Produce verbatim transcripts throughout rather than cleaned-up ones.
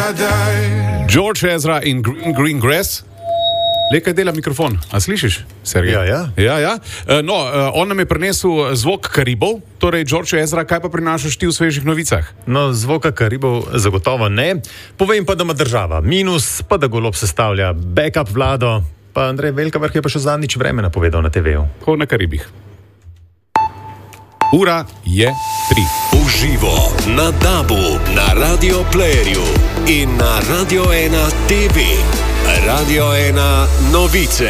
George Ezra in Green, Green Grass. Le, kaj dela mikrofon? A slišiš, Sergej? Ja, ja. ja, ja. No, on nam je prinesel zvok Karibov, torej George Ezra, kaj pa prinašaš ti v svežih novicah? No, zvoka Karibov zagotovo ne. Povem pa, da ima država minus, pa da Golob sestavlja backup vlado, pa Andrej Velkavrh je pa še zadnjič vreme napovedal na te veju. Ko na Karibih. Ura je tri. Uživo na Dabu, na Radio Playerju in na Radio ena T V. Radio ena novice.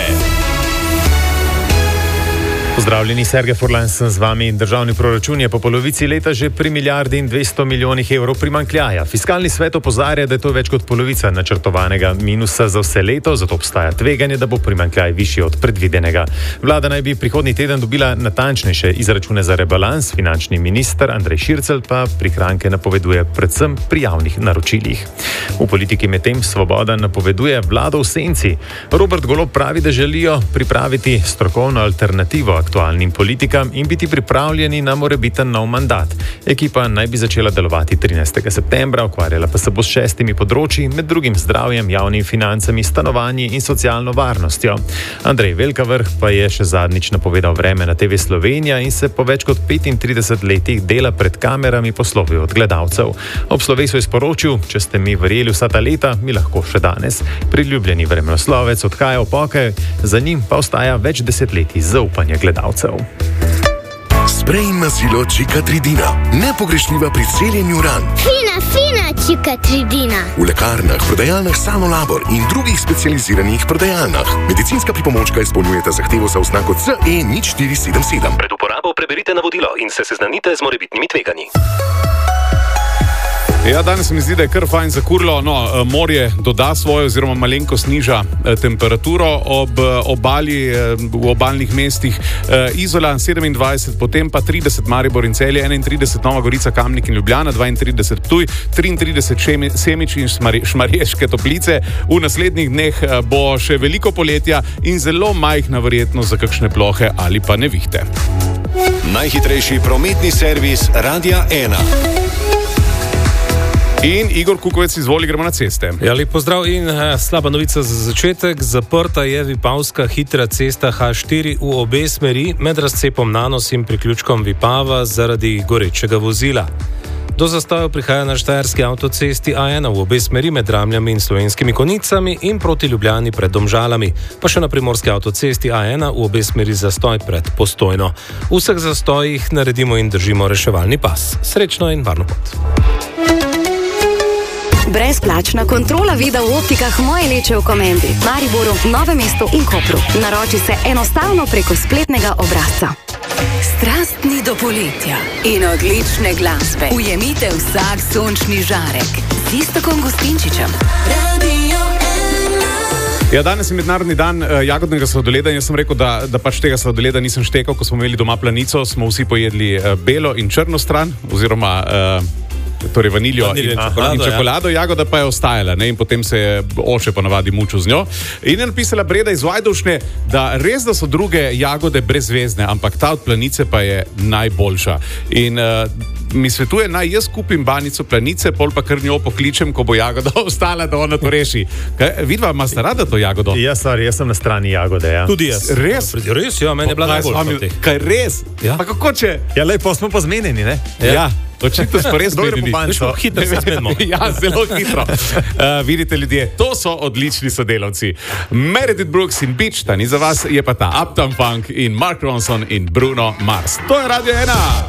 Pozdravljeni, Sergej Furlan sem z vami. Državni proračun je po polovici leta že pri milijardi in dvesto milijonih evrov primanjkljaja. Fiskalni svet opozarja, da je to več kot polovica načrtovanega minusa za vse leto, zato obstaja tveganje, da bo primanjkljaj višji od predvidenega. Vlada naj bi prihodnji teden dobila natančnejše izračune za rebalans, finančni minister Andrej Šircelj pa prihranke napoveduje predvsem pri javnih naročilih. V politiki medtem Svoboda napoveduje vlado v senci. Robert Golob pravi, da želijo pripraviti strokovno alternativo aktualnim politikam in biti pripravljeni na morebiten nov mandat. Ekipa naj bi začela delovati trinajstega septembra, ukvarjala pa se bo s šestimi področji, med drugim zdravjem, javnimi financami, stanovanji in socialno varnostjo. Andrej Velkavrh pa je še zadnjič napovedal vreme na T V Slovenija in se po več kot petintrideset letih dela pred kamerami poslovil od gledalcev. Ob slovesu je sporočil, če ste mi verjeli vsa ta leta, mi lahko še danes. Priljubljeni vremenoslovec odhaja v pokoj, za njim pa ostaja več desetletij zaupanja gledalcev. Sprej in mazilo Čikatridina. Nepogrešljiva pri celjenju ran. Fina, fina Čikatridina. V lekarnah, prodajalnah Sanolabor in drugih specializiranih prodajalnah. Medicinska pripomočka izpolnjujeta zahtevo za oznako C E nič štiri sedem sedem. Pred uporabo preberite navodilo in se seznanite z morebitnimi tveganji. Ja, danes mi zdi, da je kar fajn zakurlo. No, morje doda svojo oziroma malenko sniža temperaturo ob obali, v obalnih mestih. Izola sedemindvajset, potem pa trideset Maribor in Celje, enaintrideset Nova Gorica, Kamnik in Ljubljana, dvaintrideset Ptuj, triintrideset Semič in Šmarješke Toplice. V naslednjih dneh bo še veliko poletja in zelo majhna verjetnost za kakšne plohe ali pa nevihte. Najhitrejši prometni servis Radia ena. In Igor Kukovec, izvoli, gremo na ceste. Ja, lep pozdrav in eh, slaba novica za začetek. Zaprta je Vipavska hitra cesta H štiri v obe smeri med razcepom Nanos in priključkom Vipava zaradi gorečega vozila. Do zastojev prihaja na štajerski avtocesti A ena v obe smeri med Ramljami in Slovenskimi Konicami in proti Ljubljani pred Domžalami, pa še na primorski avtocesti A ena v obe smeri zastoj pred Postojno. V vseh zastojih naredimo in držimo reševalni pas. Srečno in varno pot. Brezplačna kontrola vida v optikah Moje Leče v Komendi, Mariboru, Novem mestu in Kopru. Naroči se enostavno preko spletnega obrazca. Strastni do poletja in odlične glasbe. Ujemite vsak sončni žarek z Iztokom Gostinčičem. Radio ena. Ja, danes je mednarodni dan uh, jagodnega sladoleda in jaz sem rekel, da, da pač tega sladoleda nisem štekal, ko smo imeli doma planico, smo vsi pojedli uh, belo in črno stran, oziroma uh, torej vaniljo Vanilje in, in čokolado, in čokolado, ja. Jagoda pa je ostajala, ne, in potem se je oče ponavadi mučil z njo. In je napisala Breda iz Vajdovšne, da res, da so druge jagode brezvezne, ampak ta od planice pa je najboljša. In uh, mi svetuje, naj jaz kupim banico planice, pol pa kar njo pokličem, ko bo jagoda ostala, da ona to reši. Kaj, vidva, ima sta rada to jagodo? Ja, stvar, jaz sem na strani jagode, ja. Tudi jaz. Res? Res, ja, meni je bila najbolj. Kaj res? Ja. Pa kako če? Ja, lepo smo pa zmenjeni, ne? Ja. ja. Očitno smo res zmenjeni. Hitro se zmenimo. Ja, zelo hitro. Uh, vidite, ljudje, to so odlični sodelavci. Meredith Brooks in Beach, ta ni za vas, je pa ta Uptown Funk in Mark Ronson in Bruno Mars. To je Radio ena.